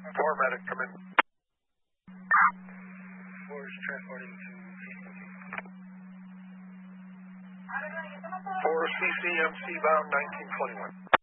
4 medic, come in. 4 is transporting to CCMC. 4 CCMC bound 1921.